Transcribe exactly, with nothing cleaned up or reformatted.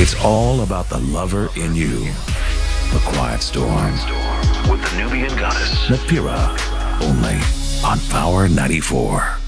It's all about the lover in you. The Quiet Storm. With the Nubian Goddess. Napira. Only on Power ninety-four.